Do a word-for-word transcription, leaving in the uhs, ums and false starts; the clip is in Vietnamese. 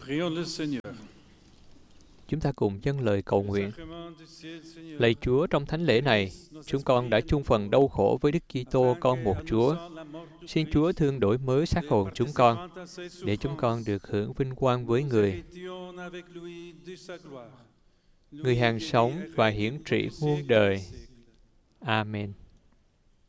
Chúng ta cùng dâng lời cầu nguyện. Lạy Chúa, trong thánh lễ này, chúng con đã chung phần đau khổ với Đức Kitô con một Chúa. Xin Chúa thương đổi mới xác hồn chúng con, để chúng con được hưởng vinh quang với Người, Người hàng sống và hiển trị muôn đời. Amen.